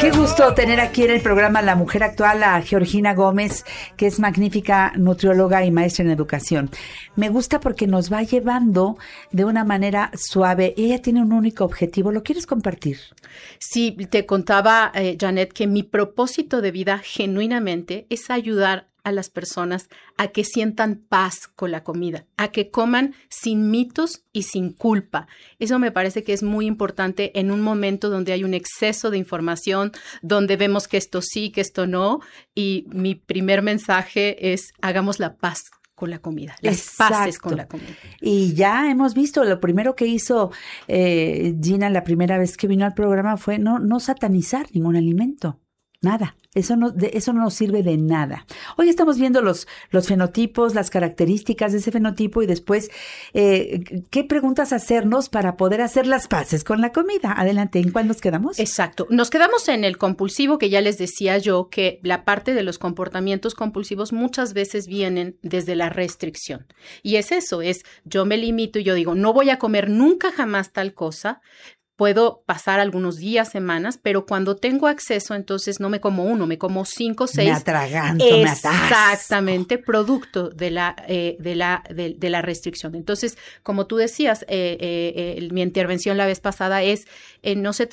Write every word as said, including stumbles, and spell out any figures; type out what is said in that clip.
Qué gusto tener aquí en el programa La Mujer Actual a Georgina Gómez, que es magnífica nutrióloga y maestra en educación. Me gusta porque nos va llevando de una manera suave. Ella tiene un único objetivo. ¿Lo quieres compartir? Sí, te contaba, eh, Janet, que mi propósito de vida genuinamente es ayudar a las personas a que sientan paz con la comida, a que coman sin mitos y sin culpa. Eso me parece que es muy importante en un momento donde hay un exceso de información, donde vemos que esto sí, que esto no, y mi primer mensaje es hagamos la paz con la comida, las Exacto. paces con la comida. Y ya hemos visto, lo primero que hizo eh, Gina la primera vez que vino al programa fue no, no satanizar ningún alimento. Nada, eso no, de, eso no nos sirve de nada. Hoy estamos viendo los, los fenotipos, las características de ese fenotipo y después eh, qué preguntas hacernos para poder hacer las paces con la comida. Adelante, ¿en cuál nos quedamos? Exacto, nos quedamos en el compulsivo, que ya les decía yo que la parte de los comportamientos compulsivos muchas veces vienen desde la restricción. Y es eso, es yo me limito y yo digo, no voy a comer nunca jamás tal cosa. Puedo pasar algunos días, semanas, pero cuando tengo acceso, entonces no me como uno, me como cinco, seis. Me atraganto, me atasco. Exactamente, producto de la, eh, de la, de, de la restricción. Entonces, como tú decías, eh, eh, eh, mi intervención la vez pasada es, eh, no se